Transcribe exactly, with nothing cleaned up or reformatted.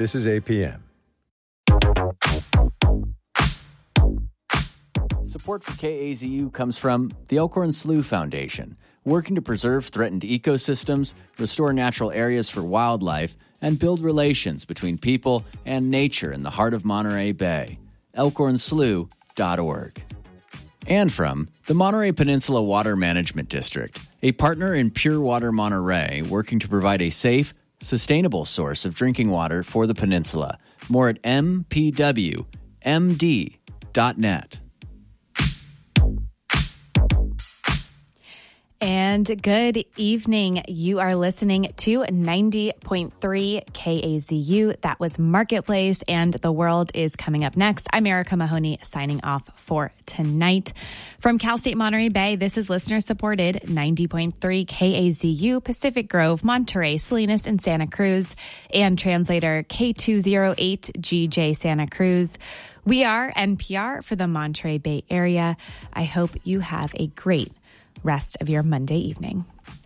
This is A P M. Support for K A Z U comes from the Elkhorn Slough Foundation, working to preserve threatened ecosystems, restore natural areas for wildlife, and build relations between people and nature in the heart of Monterey Bay. elkhorn slough dot org. And from the Monterey Peninsula Water Management District, a partner in Pure Water Monterey, working to provide a safe, sustainable source of drinking water for the peninsula. More at m p w m d dot net. And good evening. You are listening to ninety point three K A Z U. That was Marketplace, and The World is coming up next. I'm Erica Mahoney, signing off for tonight. From Cal State Monterey Bay, this is listener-supported ninety point three K A Z U, Pacific Grove, Monterey, Salinas, and Santa Cruz, and translator K two oh eight G J Santa Cruz. We are N P R for the Monterey Bay area. I hope you have a great rest of your Monday evening.